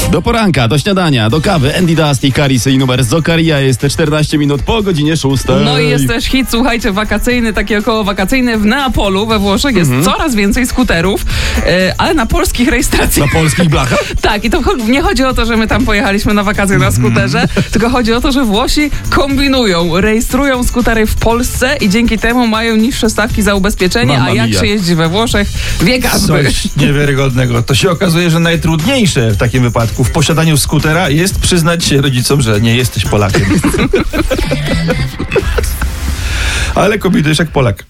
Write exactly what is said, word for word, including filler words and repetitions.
Do poranka, do śniadania, do kawy, Andy Dusty, Carisy i numer Zokaria. Jest czternaście minut po godzinie szóstej. No i jest też hit, słuchajcie, wakacyjny, taki około wakacyjny w Neapolu we Włoszech. Jest mhm. coraz więcej skuterów, e, ale na polskich rejestracjach. Na polskich blachach? Tak, i to nie chodzi o to, że my tam pojechaliśmy na wakacje na skuterze, tylko chodzi o to, że Włosi kombinują, rejestrują skutery w Polsce i dzięki temu mają niższe stawki za ubezpieczenie, Mamma a jak mia. się jeździ we Włoszech, wie każdy. Coś niewiarygodnego. To się okazuje, że najtrudniejsze w takim wypadku w posiadaniu skutera jest przyznać się rodzicom, że nie jesteś Polakiem. Ale kombinujesz jak Polak.